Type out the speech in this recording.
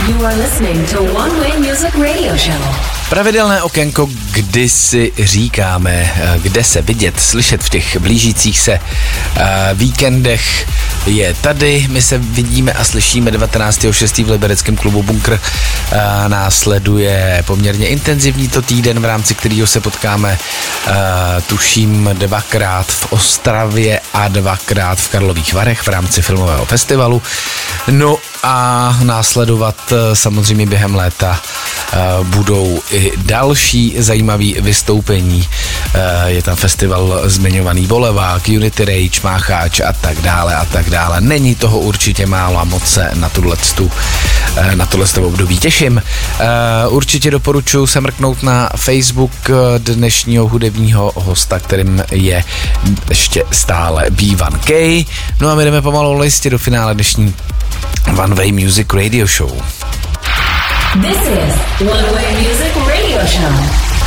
You are listening to One Way Music Radio Show. Pravidelné okénko, kdy si říkáme, kde se vidět, slyšet v těch blížících se víkendech, je tady. My se vidíme a slyšíme 19.6. v libereckém klubu Bunkr. Následuje poměrně intenzivní to týden, v rámci kterého se potkáme tuším 2krát v Ostravě a 2krát v Karlových Varech v rámci filmového festivalu. No a následovat samozřejmě během léta budou i další zajímavý vystoupení. Je tam festival zmiňovaný Bolevák, Unity Rage, Mácháč a tak dále a tak dále. Není toho určitě málo a moc se na tohle období těším. Určitě doporučuji se mrknout na Facebook dnešního hudebního hosta, kterým je ještě stále B1K. No a my jdeme pomalu listě do finále dnešní One Way Music Radio Show. This is One Way Music Radio Show.